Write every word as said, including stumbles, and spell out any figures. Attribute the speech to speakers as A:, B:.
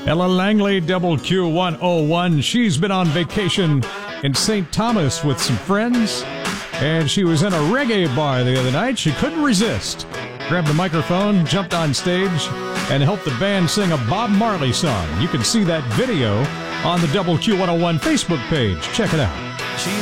A: Ella Langley, Double Q one oh one. She's been on vacation in Saint Thomas with some friends, and she was in a reggae bar the other night. She couldn't resist. Grabbed the microphone, jumped on stage, and helped the band sing a Bob Marley song. You can see that video on the Double Q one oh one Facebook page. Check it out.